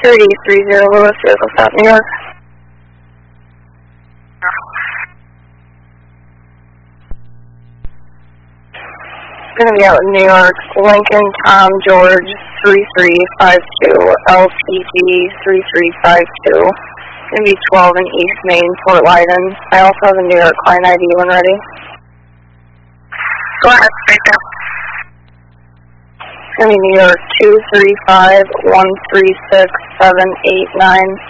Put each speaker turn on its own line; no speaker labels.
3030 Lewis, vehicle stop, New York. Going to be out in New York, Lincoln Tom George 3352, LPG 3352. Going to be 12 in East Main, Fort Leiden. I also have a New York client ID when ready.
Go ahead, right there.
It's going to be New York 235-136-789.